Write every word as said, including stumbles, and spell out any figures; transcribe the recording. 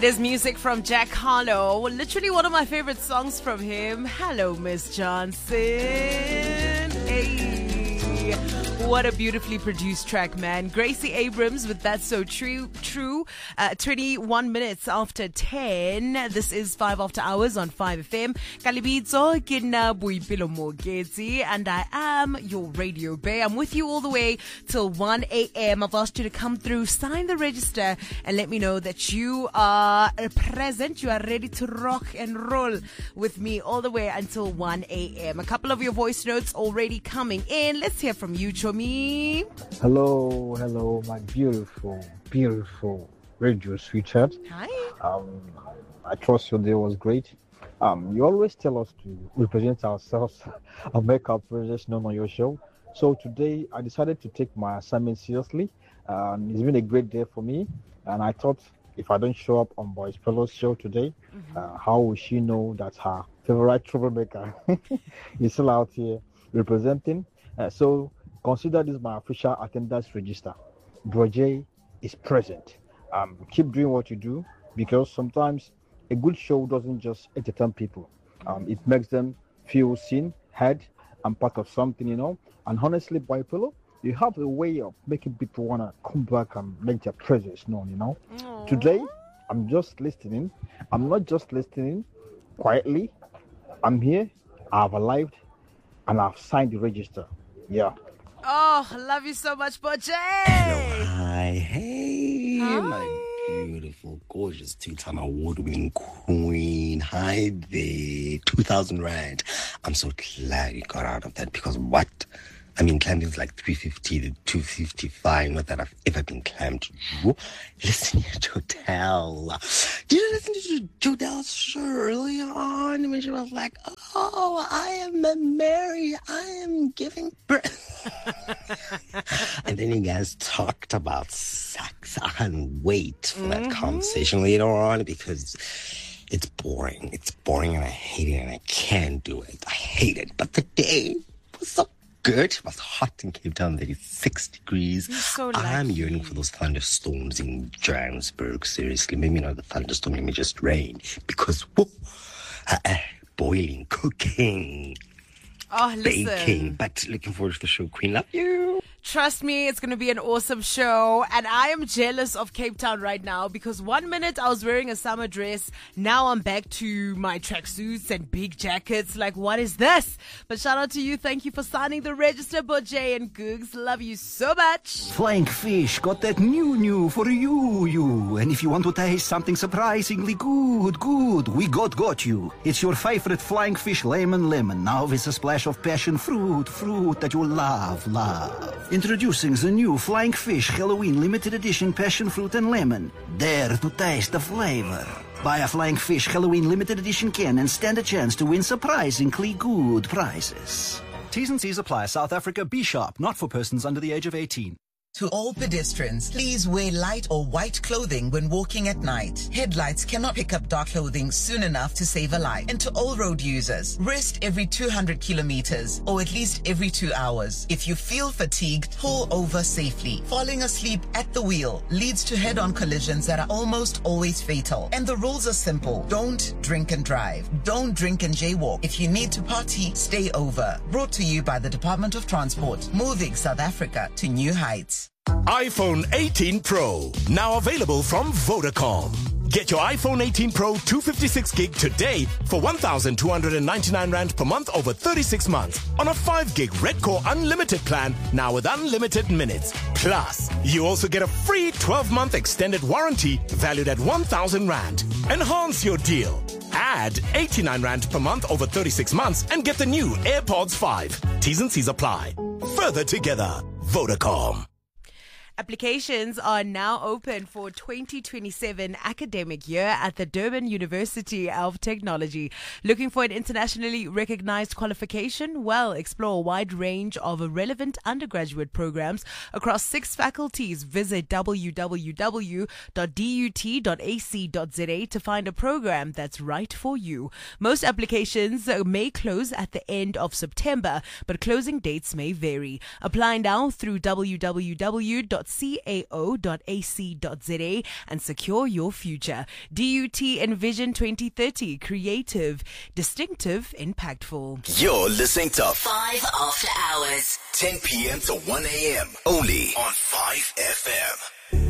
It is music from Jack Harlow. Literally one of my favorite songs from him. Hello, Miss Johnson. Hey. What a beautifully produced track, man. Gracie Abrams with That's So True. True. Uh, twenty-one minutes after ten. This is five After Hours on five F M. Kalibitso, Kina Buipilo Mogeti, and I am your radio bay. I'm with you all the way till one a.m. I've asked you to come through, sign the register, and let me know that you are present. You are ready to rock and roll with me all the way until one a.m. A couple of your voice notes already coming in. Let's hear from you, Chomi. Hello, hello, my beautiful, beautiful radio sweetheart. Hi. Um, I trust your day was great. Um, you always tell us to represent ourselves and make our presence known on your show. So today I decided to take my assignment seriously. Um, it's been a great day for me, and I thought if I don't show up on Boys Pelo's show today, mm-hmm. uh, how will she know that her favorite troublemaker is still out here representing? Uh, so consider this my official attendance register. Bro J is present. Um, keep doing what you do, because sometimes a good show doesn't just entertain people. Um, it makes them feel seen, heard, and part of something, you know. And honestly, Boy Pillow, you have a way of making people want to come back and make their presence known, you know. Aww. Today, I'm just listening. I'm not just listening quietly. I'm here, I've arrived, and I've signed the register. Yeah. Oh, I love you so much, Boje. Hello, hi, hey, hi. My beautiful, gorgeous two-time award-winning queen. Hi there, two thousand rand. I'm so glad you got out of that, because what? I mean, climbing is like three fifty to two fifty-five. Not that I've ever been climbed. Listen to Jodelle. Did you listen to Jodelle's show early on when she was like, oh, I am Mary, I am giving birth. And then you guys talked about sex. I can't wait for that mm-hmm. conversation later on, because it's boring. It's boring and I hate it and I can't do it. I hate it. But the day was so good. It was hot in Cape Town, thirty-six degrees. So I'm yearning for those thunderstorms in Johannesburg. Seriously, maybe not the thunderstorm, maybe just rain. Because, whoa, uh, uh, boiling, cooking, oh, listen. baking. But looking forward to the show, Queen. Love you. Trust me, it's going to be an awesome show. And I am jealous of Cape Town right now, because one minute I was wearing a summer dress. Now I'm back to my tracksuits and big jackets. Like, what is this? But shout out to you. Thank you for signing the register, Boje and Googs. Love you so much. Flying Fish got that new new for you, you. And if you want to taste something surprisingly good, good, we got got you. It's your favorite Flying Fish lemon lemon. Now with a splash of passion fruit, fruit that you love, love. Introducing the new Flying Fish Halloween limited edition passion fruit and lemon. Dare to taste the flavor. Buy a Flying Fish Halloween limited edition can and stand a chance to win surprisingly good prizes. T's and C's apply. South Africa, be sharp, not for persons under the age of eighteen. To all pedestrians, please wear light or white clothing when walking at night. Headlights cannot pick up dark clothing soon enough to save a life. And to all road users, rest every two hundred kilometers or at least every two hours. If you feel fatigued, pull over safely. Falling asleep at the wheel leads to head-on collisions that are almost always fatal. And the rules are simple. Don't drink and drive. Don't drink and jaywalk. If you need to party, stay over. Brought to you by the Department of Transport, moving South Africa to new heights. iPhone eighteen Pro, now available from Vodacom. Get your iPhone eighteen Pro two fifty-six gig today for one thousand two hundred ninety-nine rand per month over thirty-six months on a five gig Red Core Unlimited plan, now with unlimited minutes. Plus, you also get a free twelve month extended warranty valued at one thousand rand. Enhance your deal. Add eighty-nine rand per month over thirty-six months and get the new AirPods five. T's and C's apply. Further together, Vodacom. Applications are now open for twenty twenty-seven academic year at the Durban University of Technology. Looking for an internationally recognized qualification? Well, explore a wide range of relevant undergraduate programs across six faculties. Visit w w w dot d u t dot a c dot z a to find a program that's right for you. Most applications may close at the end of September, but closing dates may vary. Apply now through w w w dot cao dot a c dot z a and secure your future. D U T Envision twenty thirty. Creative, distinctive, impactful. You're listening to Five After Hours. ten p.m. to one a.m. only on five F M.